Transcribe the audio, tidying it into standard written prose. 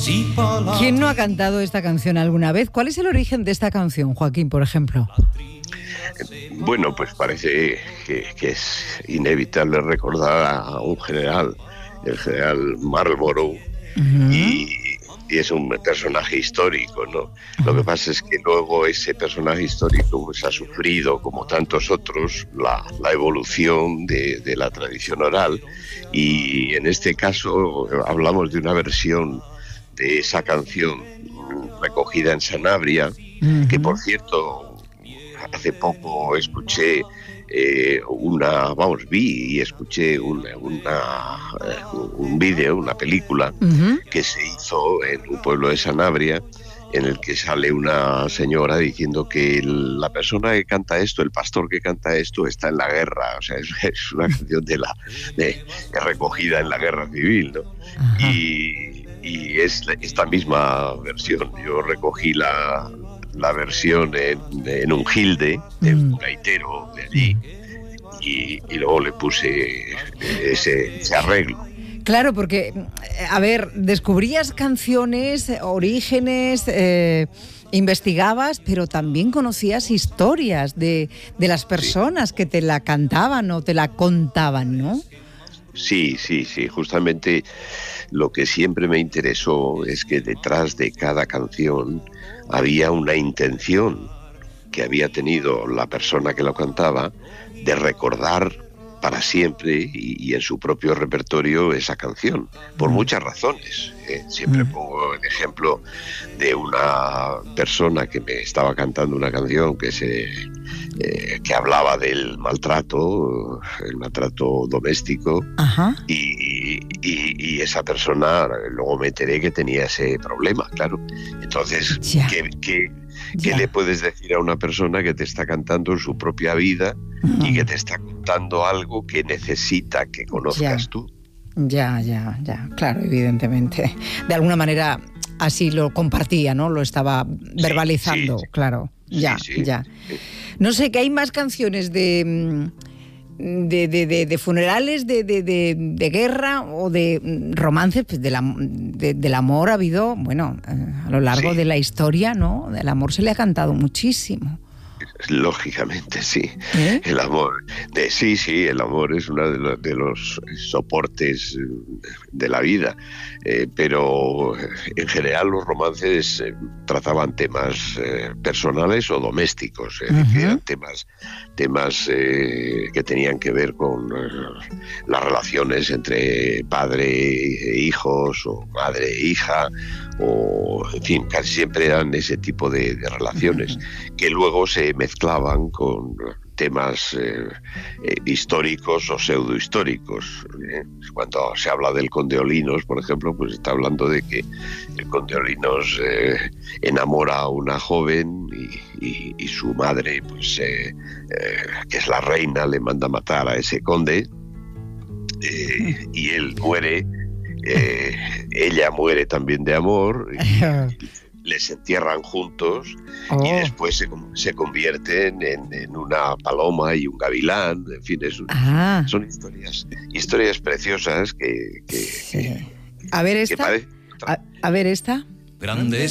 ¿Quién no ha cantado esta canción alguna vez? ¿Cuál es el origen de esta canción, Joaquín, por ejemplo? Bueno, pues parece que es inevitable recordar a un general, el general Marlborough, y es un personaje histórico, ¿no? Lo que pasa es que luego ese personaje histórico pues ha sufrido, como tantos otros, la evolución de la tradición oral, y en este caso hablamos de una versión de esa canción recogida en Sanabria, que por cierto hace poco escuché vi y escuché un vídeo, una película que se hizo en un pueblo de Sanabria, en el que sale una señora diciendo que la persona que canta esto, el pastor que canta esto, está en la guerra. O sea, es una canción recogida en la guerra civil, ¿no? Y es esta misma versión. Yo recogí la versión en un gilde de un gaitero de allí, y luego le puse ese arreglo. Claro, porque, a ver, descubrías canciones, orígenes, investigabas, pero también conocías historias de las personas que te la cantaban o te la contaban, ¿no? Sí, justamente lo que siempre me interesó es que detrás de cada canción había una intención que había tenido la persona que lo cantaba de recordar para siempre y en su propio repertorio esa canción, por muchas razones. Siempre pongo el ejemplo de una persona que me estaba cantando una canción que hablaba del maltrato, el maltrato doméstico, y esa persona, luego me enteré que tenía ese problema, claro. Entonces, ¿qué le puedes decir a una persona que te está cantando su propia vida y que te está contando algo que necesita que conozcas tú? Ya, claro, evidentemente. De alguna manera así lo compartía, ¿no? Lo estaba verbalizando, claro. Ya. No sé, que hay más canciones de funerales, de guerra o de romances, pues del amor ha habido, bueno, a lo largo de la historia, ¿no? Del amor se le ha cantado muchísimo. Lógicamente, sí. El amor, el amor es uno de los soportes de la vida, pero en general los romances trataban temas personales o domésticos, eran temas que tenían que ver con las relaciones entre padre e hijos o madre e hija, o en fin, casi siempre eran ese tipo de relaciones que luego se mezclaban con temas históricos o pseudohistóricos. Cuando se habla del Conde Olinos, por ejemplo, pues está hablando de que el Conde Olinos enamora a una joven y su madre, pues que es la reina, le manda matar a ese conde, y él muere. Ella muere también de amor, les entierran juntos y después se convierten en una paloma y un gavilán. En fin, son historias preciosas que a ver esta. A ver esta. Grandes